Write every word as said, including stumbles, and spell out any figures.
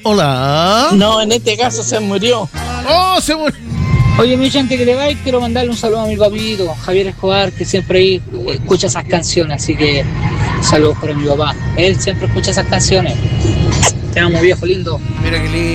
Hola. No, en este caso se murió. ¡Oh, se murió! Oye, mi gente que le va, quiero mandarle un saludo a mi papito, Javier Escobar, que siempre ahí escucha esas canciones, así que saludos para mi papá. Él siempre escucha esas canciones. Te amo, viejo lindo. Mira qué lindo.